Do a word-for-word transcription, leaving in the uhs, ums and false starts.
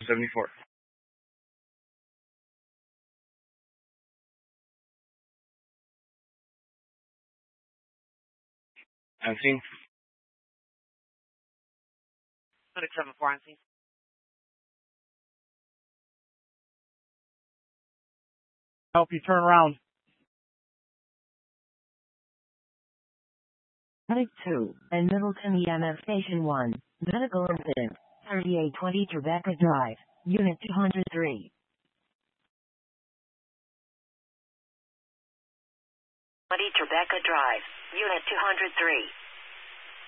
seventy-four. I'm seeing. Clinic seven four, I'm seeing. Help you turn around. Clinic two, and Middleton E M F Station one, medical incident, thirty-eight twenty Tribeca Drive, Unit two hundred three. twenty Tribeca Drive, Unit two hundred three.